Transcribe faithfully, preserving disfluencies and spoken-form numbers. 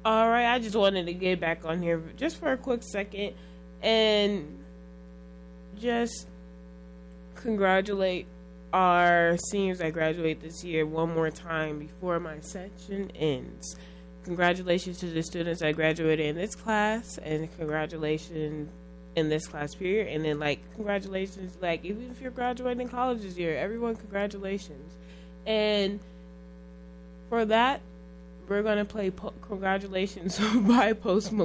All right, I just wanted to get back on here just for a quick second and just congratulate our seniors that graduate this year one more time before my section ends. Congratulations to the students that graduated in this class, and congratulations in this class period, and then like congratulations, like even if you're graduating college this year, everyone congratulations. And for that, we're gonna play po- "Congratulations" by Post Malone.